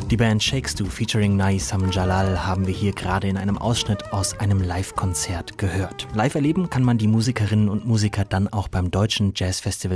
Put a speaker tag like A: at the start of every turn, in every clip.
A: Die Band Shakes Do featuring Naisam Jalal haben wir hier gerade in einem Ausschnitt aus einem Live-Konzert gehört. Live erleben kann man die Musikerinnen und Musiker dann auch beim Deutschen Jazzfestival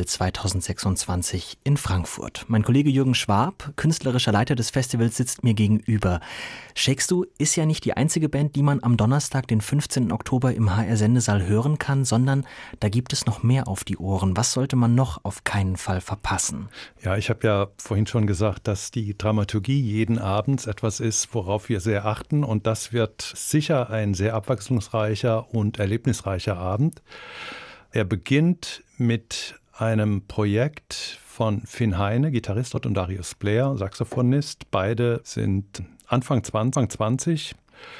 A: 2026 in Frankfurt. Mein Kollege Jürgen Schwab, künstlerischer Leiter des Festivals, sitzt mir gegenüber. Shakes Do ist ja nicht die einzige Band, die man am Donnerstag, den 15. Oktober im HR-Sendesaal hören kann, sondern da gibt es noch mehr auf die Ohren. Was sollte man noch auf keinen Fall verpassen?
B: Ja, ich habe ja vorhin schon gesagt, dass die Dramaturgie jeden Abend etwas ist, worauf wir sehr achten. Und das wird sicher ein sehr abwechslungsreicher und erlebnisreicher Abend. Er beginnt mit einem Projekt von Finn Heine, Gitarrist, und Darius Blair, Saxophonist. Beide sind Anfang 20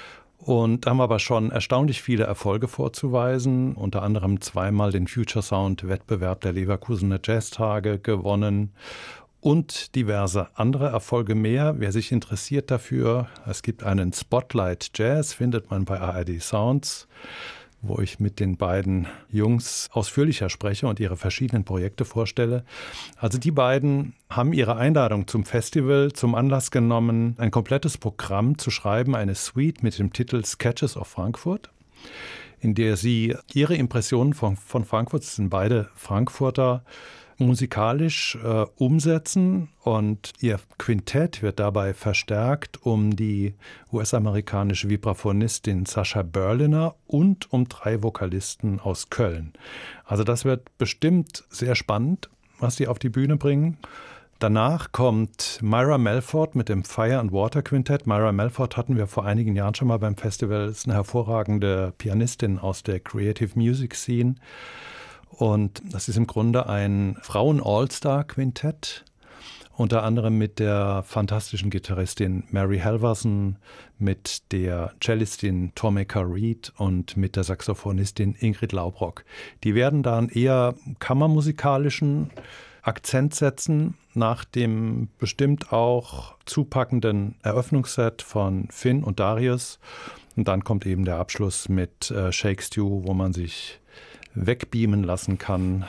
B: und haben aber schon erstaunlich viele Erfolge vorzuweisen. Unter anderem zweimal den Future Sound Wettbewerb der Leverkusener Jazztage gewonnen. Und diverse andere Erfolge mehr. Wer sich interessiert dafür, es gibt einen Spotlight Jazz, findet man bei ARD Sounds, wo ich mit den beiden Jungs ausführlicher spreche und ihre verschiedenen Projekte vorstelle. Also die beiden haben ihre Einladung zum Festival zum Anlass genommen, ein komplettes Programm zu schreiben, eine Suite mit dem Titel Sketches of Frankfurt, in der sie ihre Impressionen von Frankfurt, das sind beide Frankfurter, musikalisch umsetzen, und ihr Quintett wird dabei verstärkt um die US-amerikanische Vibraphonistin Sascha Berliner und um 3 Vokalisten aus Köln. Also das wird bestimmt sehr spannend, was die auf die Bühne bringen. Danach kommt Myra Melford mit dem Fire and Water Quintett. Myra Melford hatten wir vor einigen Jahren schon mal beim Festival. Das ist eine hervorragende Pianistin aus der Creative Music Scene. Und das ist im Grunde ein Frauen-All-Star-Quintett, unter anderem mit der fantastischen Gitarristin Mary Halverson, mit der Cellistin Tomeka Reed und mit der Saxophonistin Ingrid Laubrock. Die werden da einen eher kammermusikalischen Akzent setzen, nach dem bestimmt auch zupackenden Eröffnungsset von Finn und Darius. Und dann kommt eben der Abschluss mit Shakes Do, wo man sich wegbeamen lassen kann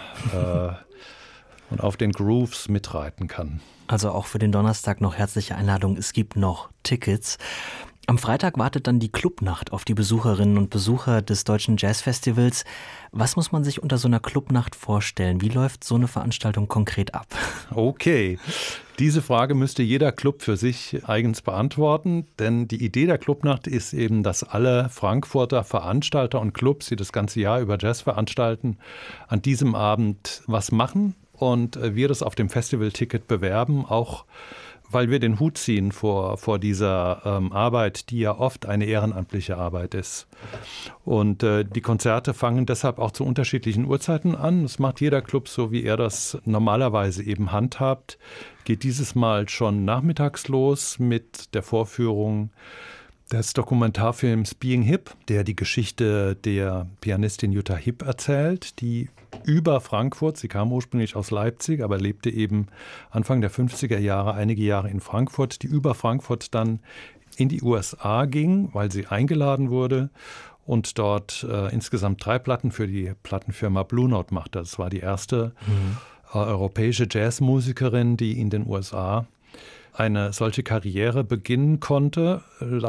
B: und auf den Grooves mitreiten kann.
A: Also auch für den Donnerstag noch herzliche Einladung. Es gibt noch Tickets. Am Freitag wartet dann die Clubnacht auf die Besucherinnen und Besucher des Deutschen Jazzfestivals. Was muss man sich unter so einer Clubnacht vorstellen? Wie läuft so eine Veranstaltung konkret ab?
B: Okay, diese Frage müsste jeder Club für sich eigens beantworten, denn die Idee der Clubnacht ist eben, dass alle Frankfurter Veranstalter und Clubs, die das ganze Jahr über Jazz veranstalten, an diesem Abend was machen und wir das auf dem Festivalticket bewerben, auch weil wir den Hut ziehen vor dieser Arbeit, die ja oft eine ehrenamtliche Arbeit ist. Und die Konzerte fangen deshalb auch zu unterschiedlichen Uhrzeiten an. Das macht jeder Club so, wie er das normalerweise eben handhabt. Geht dieses Mal schon nachmittags los mit der Vorführung des Dokumentarfilms Being Hip, der die Geschichte der Pianistin Jutta Hipp erzählt, die über Frankfurt, sie kam ursprünglich aus Leipzig, aber lebte eben Anfang der 50er Jahre einige Jahre in Frankfurt, die über Frankfurt dann in die USA ging, weil sie eingeladen wurde und dort insgesamt 3 Platten für die Plattenfirma Blue Note machte. Das war die erste europäische Jazzmusikerin, die in den USA eine solche Karriere beginnen konnte.